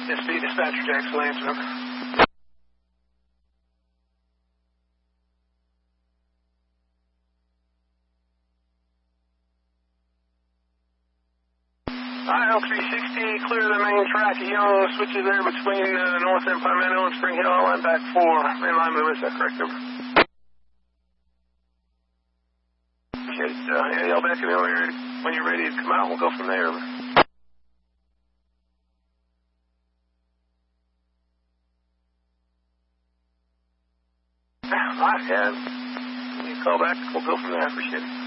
SP dispatcher Jackson Lance, over. Oak 360, clear the main track at Young, switches there between North and Palmetto and Spring Hill. I'll line back 4, in line with that correct, over. Appreciate it. Yeah, y'all back in when you're ready to come out, we'll go from there, over. All right, yeah. You call back, we'll go from there. I appreciate it.